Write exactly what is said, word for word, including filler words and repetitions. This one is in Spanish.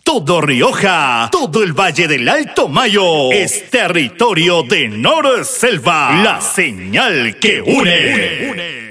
Todo Rioja, todo el Valle del Alto Mayo es territorio de Nor Selva, la señal que une.